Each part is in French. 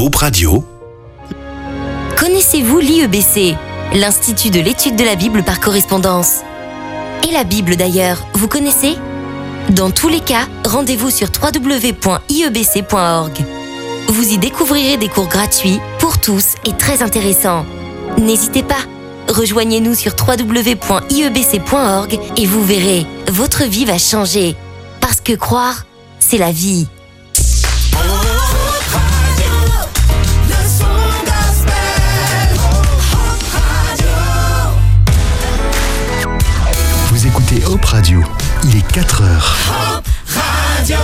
Groupe Radio. Connaissez-vous l'IEBC, l'Institut de l'étude de la Bible par correspondance? Et la Bible d'ailleurs, vous connaissez? Dans tous les cas, rendez-vous sur www.iebc.org. Vous y découvrirez des cours gratuits pour tous et très intéressants. N'hésitez pas, rejoignez-nous sur www.iebc.org et vous verrez, votre vie va changer. Parce que croire, c'est la vie. Vous écoutez Hope Radio, il est 4 heures. Hope Radio.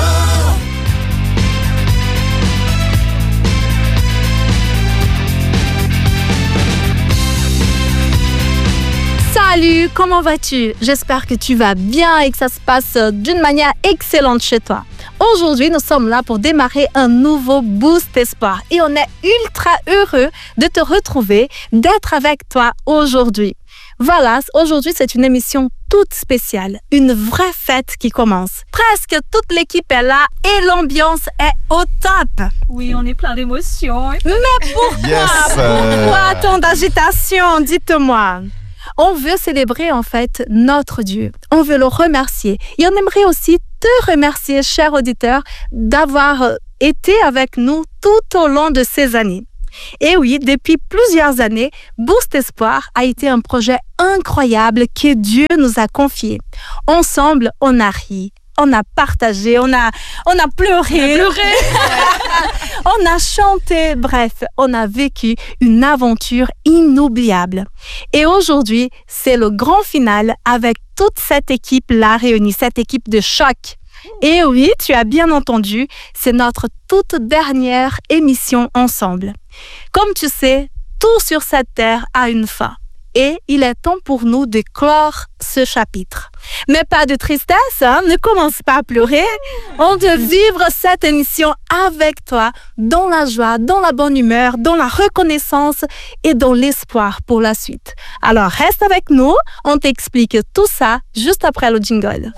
Salut, comment vas-tu? J'espère que tu vas bien et que ça se passe d'une manière excellente chez toi. Aujourd'hui, nous sommes là pour démarrer un nouveau Boost Espoir et on est ultra heureux de te retrouver, d'être avec toi aujourd'hui. Voilà, aujourd'hui, c'est une émission toute spéciale, une vraie fête qui commence. Presque toute l'équipe est là et l'ambiance est au top. Oui, on est plein d'émotions. Mais pourquoi tant d'agitation? Dites-moi. On veut célébrer en fait notre Dieu. On veut le remercier. Et on aimerait aussi te remercier, cher auditeur, d'avoir été avec nous tout au long de ces années. Et oui, depuis plusieurs années, Boost Espoir a été un projet incroyable que Dieu nous a confié. Ensemble, on a ri, on a partagé, on a pleuré. On a chanté, bref, on a vécu une aventure inoubliable. Et aujourd'hui, c'est le grand final avec toute cette équipe-là réunie, cette équipe de choc. Et oui, tu as bien entendu, c'est notre toute dernière émission ensemble. Comme tu sais, tout sur cette terre a une fin. Et il est temps pour nous de clore ce chapitre. Mais pas de tristesse, ne commence pas à pleurer. On veut vivre cette émission avec toi, dans la joie, dans la bonne humeur, dans la reconnaissance et dans l'espoir pour la suite. Alors reste avec nous, on t'explique tout ça juste après le jingle.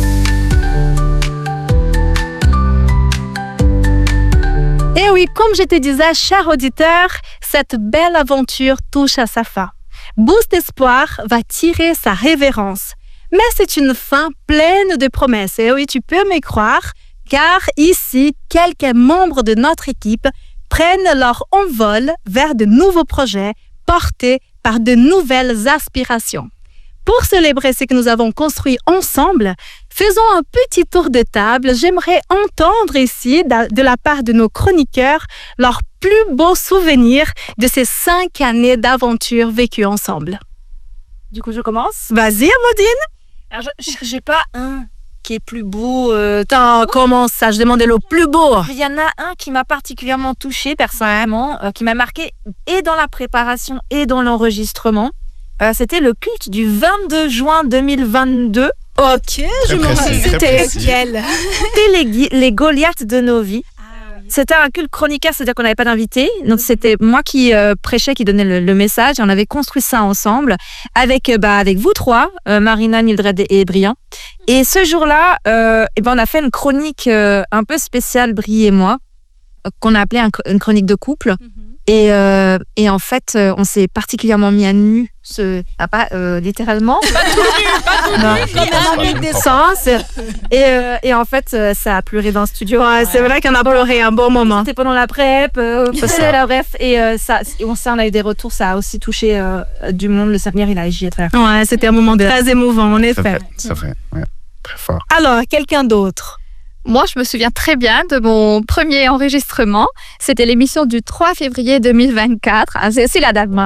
Et oui, comme je te disais, cher auditeur, cette belle aventure touche à sa fin. Boost Espoir va tirer sa révérence. Mais c'est une fin pleine de promesses. Et oui, tu peux me croire, car ici, quelques membres de notre équipe prennent leur envol vers de nouveaux projets portés par de nouvelles aspirations. Pour célébrer ce que nous avons construit ensemble, faisons un petit tour de table. J'aimerais entendre ici, de la part de nos chroniqueurs, leurs plus beaux souvenirs de ces 5 années d'aventure vécues ensemble. Du coup, je commence. Vas-y, Amandine. Alors, j'ai pas un qui est plus beau. Comment ça? Je demandais le plus beau. Il y en a un qui m'a particulièrement touchée personnellement, qui m'a marqué et dans la préparation et dans l'enregistrement. C'était le culte du 22 juin 2022. Ok, je me rappelle. C'était lequel? C'était les Goliaths de nos vies. C'était un culte chroniqueur, c'est-à-dire qu'on n'avait pas d'invité. Donc, c'était moi qui prêchais, qui donnait le message. Et on avait construit ça ensemble avec vous trois, Marina, Mildred et Brian. Et ce jour-là, on a fait une chronique un peu spéciale, Brie et moi, qu'on a appelée une chronique de couple. Et en fait, on s'est particulièrement mis à nu, littéralement. Pas tout nu, quand même avec des sens. Et en fait, ça a pleuré dans le studio. Ouais, c'est vrai qu'on a pleuré un bon moment. C'était pendant la prep, bref. Et on a eu des retours, ça a aussi touché du monde. Le Seigneur, il a agi à travers. Ouais, c'était un moment très émouvant, en effet. C'est vrai, ouais, très fort. Alors, quelqu'un d'autre? Moi, je me souviens très bien de mon premier enregistrement. C'était l'émission du 3 février 2024. C'est aussi la date.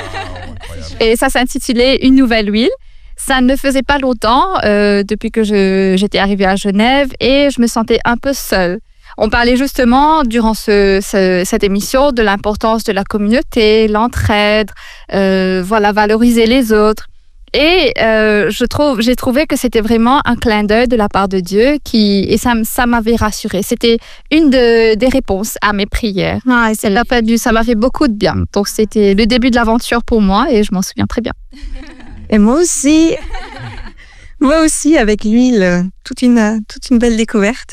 Et ça s'intitulait « Une nouvelle huile ». Ça ne faisait pas longtemps depuis que j'étais arrivée à Genève et je me sentais un peu seule. On parlait justement, durant cette émission, de l'importance de la communauté, l'entraide, valoriser les autres. Et j'ai trouvé que c'était vraiment un clin d'œil de la part de Dieu et ça m'avait rassurée. C'était une des réponses à mes prières. Ah, ça m'a fait beaucoup de bien. Donc c'était le début de l'aventure pour moi et je m'en souviens très bien. Et moi aussi avec l'huile, toute une belle découverte.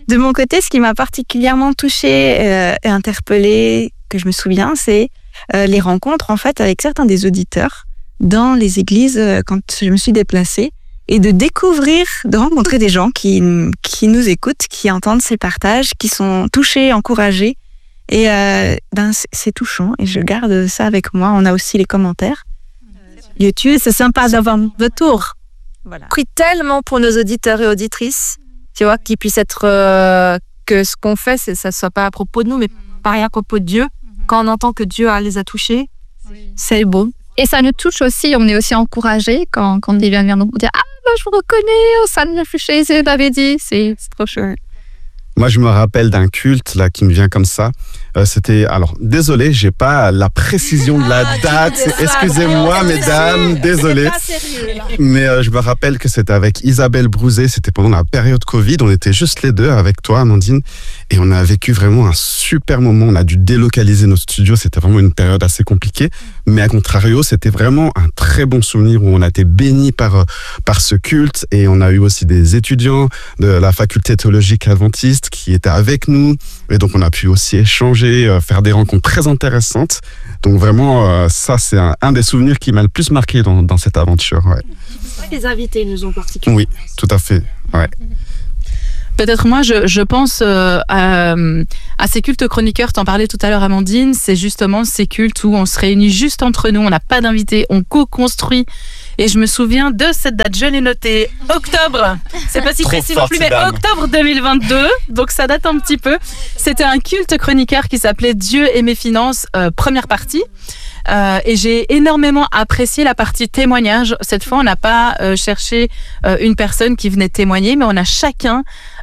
De mon côté, ce qui m'a particulièrement touchée et interpellée, que je me souviens, c'est les rencontres en fait avec certains des auditeurs dans les églises quand je me suis déplacée et de rencontrer des gens qui nous écoutent, qui entendent ces partages, qui sont touchés, encouragés. Et c'est touchant et je garde ça avec moi. On a aussi les commentaires. YouTube, c'est sympa d'avoir un retour. Voilà. Prie tellement pour nos auditeurs et auditrices, tu vois, qu'ils puissent être que ce qu'on fait, ça soit pas à propos de nous, mais pareil à propos de Dieu. Quand on entend que Dieu les a touchés, c'est beau. Et ça nous touche aussi, on est aussi encouragés quand des gens viennent nous dire « Ah, je vous reconnais, au sein de Jésus m'avait dit », c'est trop chouette. Moi, je me rappelle d'un culte là qui me vient comme ça. C'était, alors, désolé, j'ai pas la précision de la date. Excusez-moi, mesdames, désolé. Mais je me rappelle que c'était avec Isabelle Brouzet. C'était pendant la période Covid. On était juste les deux avec toi, Amandine, et on a vécu vraiment un super moment. On a dû délocaliser nos studios. C'était vraiment une période assez compliquée. Mais à contrario, c'était vraiment un très bon souvenir où on a été bénis par ce culte, et on a eu aussi des étudiants de la faculté théologique adventiste qui étaient avec nous, et donc on a pu aussi échanger, faire des rencontres très intéressantes. Donc vraiment, ça c'est un des souvenirs qui m'a le plus marqué dans cette aventure. Ouais. Les invités nous ont particulièrement. Oui, tout à fait. Ouais. Peut-être moi, je pense à ces cultes chroniqueurs. T'en parlais tout à l'heure, Amandine. C'est justement ces cultes où on se réunit juste entre nous, on n'a pas d'invités, on co-construit. Et je me souviens de cette date, je l'ai notée, octobre. C'est pas si précis non plus, mais octobre 2022. Donc ça date un petit peu. C'était un culte chroniqueur qui s'appelait Dieu et mes finances, première partie. Et j'ai énormément apprécié la partie témoignage. Cette fois, on n'a pas cherché une personne qui venait témoigner, mais on a chacun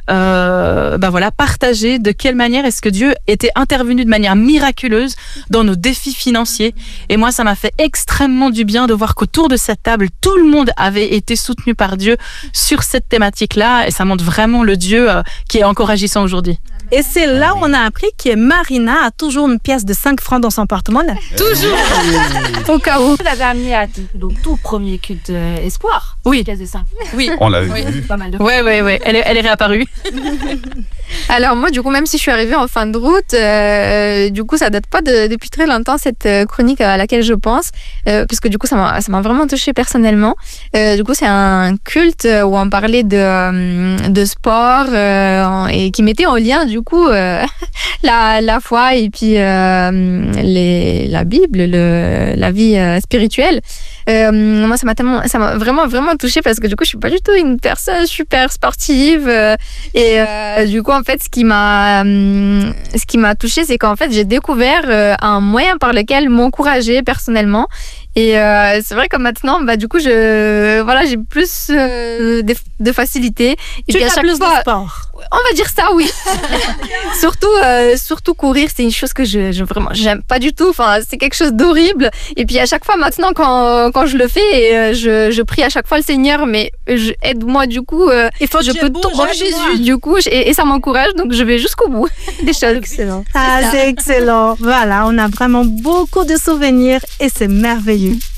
partagé de quelle manière est-ce que Dieu était intervenu de manière miraculeuse dans nos défis financiers. Et moi, ça m'a fait extrêmement du bien de voir qu'autour de cette table, tout le monde avait été soutenu par Dieu sur cette thématique-là. Et ça montre vraiment le Dieu qui est encore agissant aujourd'hui. Et c'est là où on a appris que Marina a toujours une pièce de 5 francs dans son porte-monnaie. Toujours. Au cas où. Vous l'avez amené à le tout premier culte Espoir. Oui. Pièce de 5. Oui. On l'a vu. Pas mal de fois. Ouais. Elle est réapparue. Alors moi, du coup, même si je suis arrivée en fin de route, du coup, ça date pas depuis très longtemps, cette chronique à laquelle je pense, parce que du coup, ça m'a vraiment touchée personnellement. Du coup, c'est un culte où on parlait de sport et qui mettait en lien, du coup, la foi et puis la Bible, la vie spirituelle. Moi, ça m'a vraiment touchée parce que du coup, je suis pas du tout une personne super sportive et du coup, en fait, ce qui m'a touchée, c'est qu'en fait, j'ai découvert un moyen par lequel m'encourager personnellement. Et c'est vrai que maintenant, du coup, j'ai plus de facilité. Et tu as plus de sport. On va dire ça, oui. surtout courir, c'est une chose que j'aime pas du tout. Enfin, c'est quelque chose d'horrible. Et puis à chaque fois maintenant, quand je le fais, je prie à chaque fois le Seigneur, mais aide-moi du coup. Il faut que je peux tomber Jésus du coup, et ça m'encourage, donc je vais jusqu'au bout des choses. Excellent. C'est excellent. Voilà, on a vraiment beaucoup de souvenirs et c'est merveilleux.